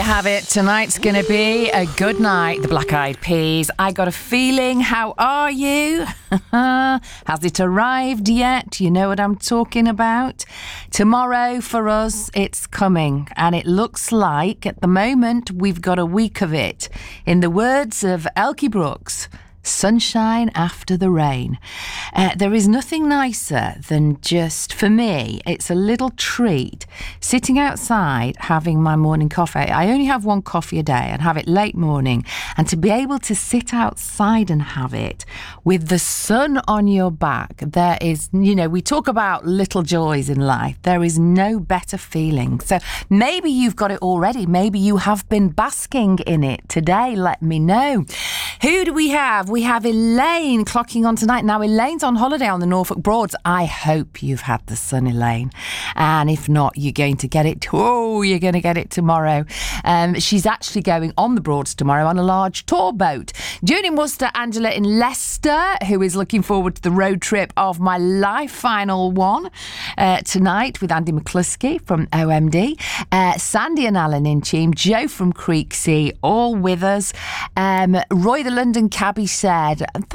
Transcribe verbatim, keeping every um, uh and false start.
have it. Tonight's going to be a good night. The Black Eyed Peas. I got a feeling. How are you? Has it arrived yet? You know what I'm talking about? Tomorrow for us, it's coming. And it looks like, at the moment, we've got a week of it. In the words of Elkie Brooks, sunshine after the rain. Uh, there is nothing nicer than just, for me, it's a little treat, sitting outside having my morning coffee. I only have one coffee a day and have it late morning. And to be able to sit outside and have it with the sun on your back, there is, you know, we talk about little joys in life. There is no better feeling. So maybe you've got it already. Maybe you have been basking in it today. Let me know. Who do we have? We have Elaine clocking on tonight. Now, Elaine's on holiday on the Norfolk Broads. I hope you've had the sun, Elaine. And if not, you're going to get it. Oh, you're going to get it tomorrow. Um, she's actually going on the Broads tomorrow on a large tour boat. June in Worcester, Angela in Leicester, who is looking forward to the road trip of my life, final one, uh, tonight with Andy McCluskey from O M D. Uh, Sandy and Alan in Cheam. Joe from Creeksea, all with us. Um, Roy the London cabbie said,